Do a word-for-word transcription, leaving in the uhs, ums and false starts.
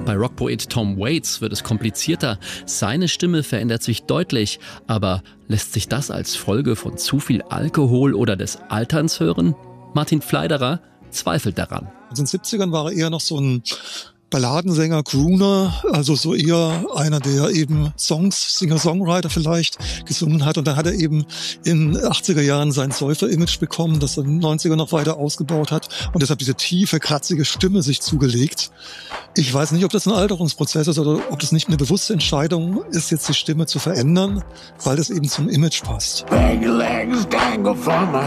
Bei Rockpoet Tom Waits wird es komplizierter. Seine Stimme verändert sich deutlich. Aber lässt sich das als Folge von zu viel Alkohol oder des Alterns hören? Martin Pfleiderer zweifelt daran. In den siebzigern war er eher noch so ein Balladensänger, Crooner, also so eher einer, der eben Songs, Singer-Songwriter vielleicht gesungen hat. Und dann hat er eben in den achtziger Jahren sein Säufer-Image bekommen, das er in den neunzigern noch weiter ausgebaut hat und deshalb diese tiefe, kratzige Stimme sich zugelegt. Ich weiß nicht, ob das ein Alterungsprozess ist oder ob das nicht eine bewusste Entscheidung ist, jetzt die Stimme zu verändern, weil das eben zum Image passt.